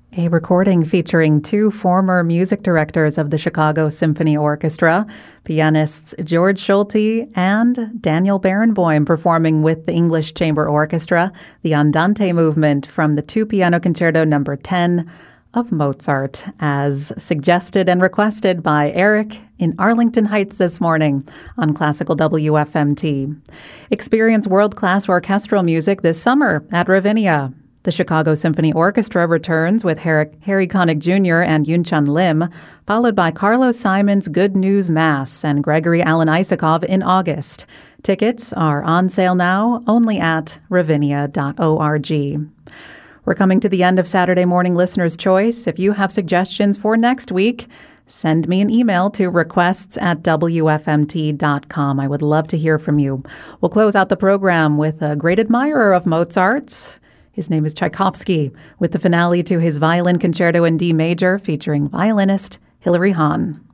A recording featuring two former music directors of the Chicago Symphony Orchestra, pianists George Schulte and Daniel Barenboim, performing with the English Chamber Orchestra the Andante movement from the Two-Piano Concerto No. 10 of Mozart, as suggested and requested by Eric in Arlington Heights this morning on Classical WFMT. Experience world-class orchestral music this summer at Ravinia. The Chicago Symphony Orchestra returns with Harry Connick Jr. and Yunchun Lim, followed by Carlos Simon's Good News Mass and Gregory Alan Isakov in August. Tickets are on sale now only at ravinia.org. We're coming to the end of Saturday Morning Listener's Choice. If you have suggestions for next week, send me an email to requests@wfmt.com. I would love to hear from you. We'll close out the program with a great admirer of Mozart's. His name is Tchaikovsky, with the finale to his violin concerto in D major featuring violinist Hilary Hahn.